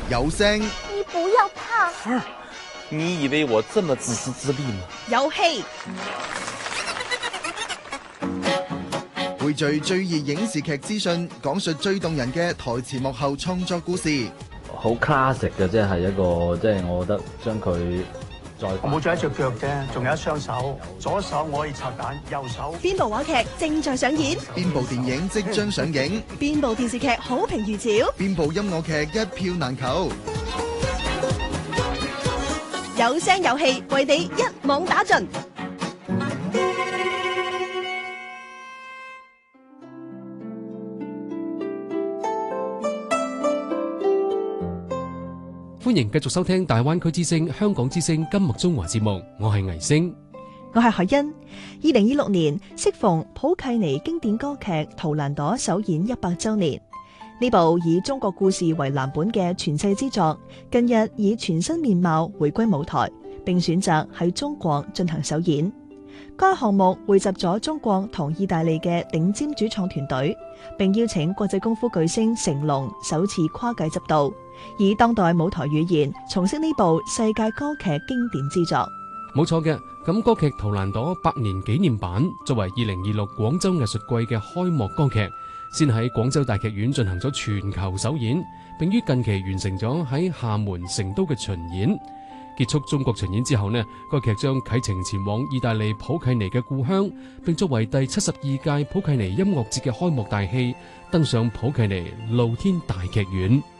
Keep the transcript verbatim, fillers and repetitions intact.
有聲。 你不要怕。 兒，你以為我這麼自私自利嗎？ 有戲。 匯聚最熱影視劇資訊，講述最動人嘅台前幕後創作故事。 好 classic 嘅，即係一個，即係我覺得將佢再我冇咗一隻腳啫，仲有一雙手，左手我可以拆彈，右手。 邊部話劇正在上演？ 邊部電影即將上映？ 邊部電視劇好評如潮？ 邊部音樂劇一票難求？ 有聲有戲，為你一網打盡。 歡迎繼續收聽大灣區之聲、香港之聲金麥中華節目，我係倪星， 我係海欣。二零二六年適逢普契尼經典歌劇《圖蘭朵》首演一百周年，呢部以中國故事為藍本嘅傳世之作，近日以全新面貌回歸舞台，並選擇喺中國進行首演。該項目匯集咗中國同意大利嘅頂尖主創團隊，並邀請國際功夫巨星成龍首次跨界執導，以當代舞台語言重飾呢部世界歌劇經典之作。 冇錯嘅。咁歌劇《圖蘭朵》百年紀念版作為二零二六廣州藝術季嘅開幕歌劇，先喺廣州大劇院進行咗全球首演，並於近期完成咗喺廈門、成都嘅巡演。結束中國巡演之後呢，該劇將啟程前往意大利普契尼嘅故鄉，並作為第七十二屆普契尼音樂節嘅開幕大戲，登上普契尼露天大劇院。